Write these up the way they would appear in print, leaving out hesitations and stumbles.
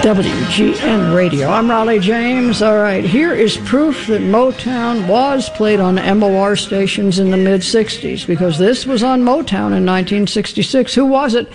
WGN Radio. I'm Raleigh James. All right, here is proof that Motown was played on MOR stations in the mid-'60s, because this was on Motown in 1966. Who was it?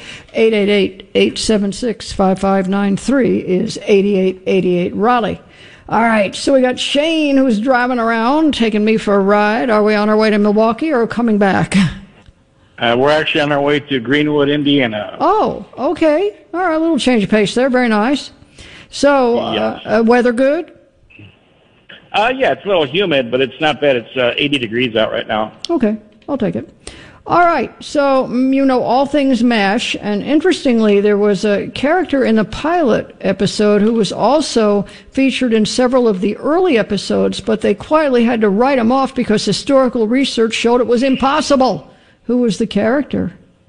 888-876-5593 is 8888 Raleigh. All right, so we got Shane, who's driving around, taking me for a ride. Are we on our way to Milwaukee or coming back? We're actually on our way to Greenwood, Indiana. Oh, okay. All right, a little change of pace there. Very nice. So, Yes. Weather good? Yeah, it's a little humid, but it's not bad. It's 80 degrees out right now. Okay, I'll take it. All right, so you know all things MASH, and interestingly, there was a character in the pilot episode who was also featured in several of the early episodes, but they quietly had to write him off because historical research showed it was impossible. Who was the character?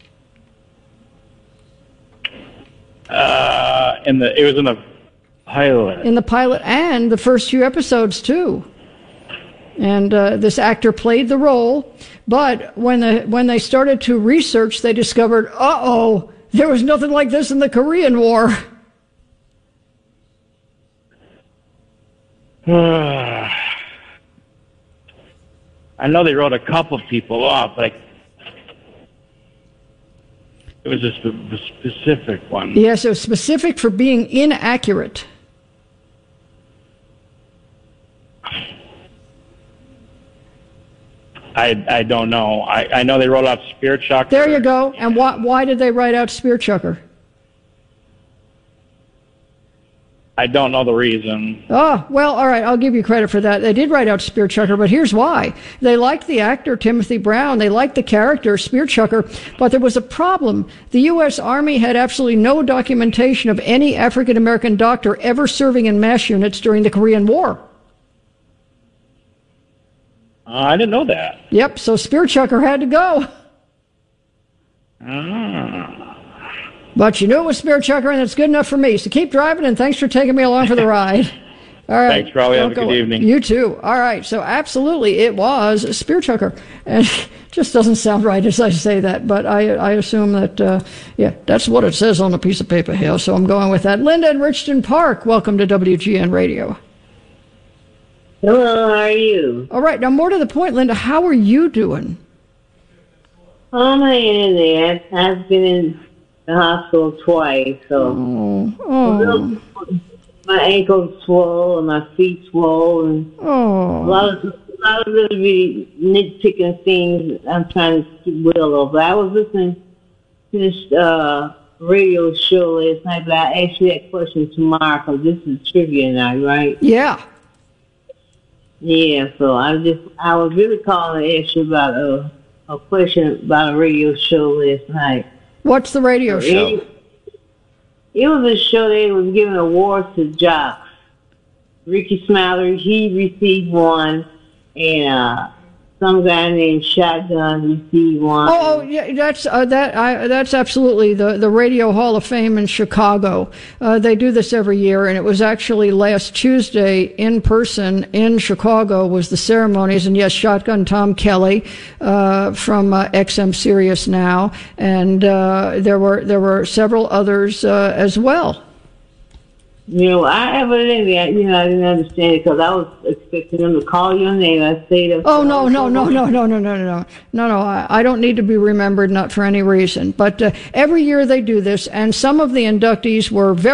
It was in the pilot. In the pilot and the first few episodes too. And this actor played the role, but when they started to research, they discovered, there was nothing like this in the Korean War. I know they wrote a couple people off, but it was a specific one. Yes, it was specific for being inaccurate. I don't know. I know they wrote out Spear Chucker. There you go. And why did they write out Spear Chucker? I don't know the reason. Oh, well, all right, I'll give you credit for that. They did write out Spear Chucker, but here's why. They liked the actor, Timothy Brown. They liked the character, Spear Chucker, but there was a problem. The U.S. Army had absolutely no documentation of any African-American doctor ever serving in MASH units during the Korean War. I didn't know that. Yep, so Spear Chucker had to go. But you knew it was Spear Chucker, and it's good enough for me. So keep driving, and thanks for taking me along for the ride. All right. Thanks, Raleigh. Have a good evening. You too. All right. So absolutely, it was Spear Chucker. And it just doesn't sound right as I say that, but I assume that, that's what it says on a piece of paper here, so I'm going with that. Linda in Richton Park, welcome to WGN Radio. Hello, how are you? All right. Now, more to the point, Linda, how are you doing? I'm hanging in there. I've been in the hospital twice, so my ankles swole and my feet swole, and a lot of really nitpicking things I'm trying to keep well of. I was listening to this radio show last night, but I asked you that question tomorrow because this is trivia night, right? Yeah. Yeah, so I was really calling to ask you about a question about a radio show last night. What's the radio show? It was a show that was giving awards to jocks. Ricky Smiler, he received one, and some guy named Shotgun received one. Oh, yeah, that's absolutely the Radio Hall of Fame in Chicago. They do this every year, and it was actually last Tuesday in person in Chicago was the ceremonies. And yes, Shotgun Tom Kelly from XM Sirius Now, and there were several others as well. You know, I didn't understand it because I was expecting them to call your name. I say to no. I don't need to be remembered, not for any reason. But every year they do this, and some of the inductees were very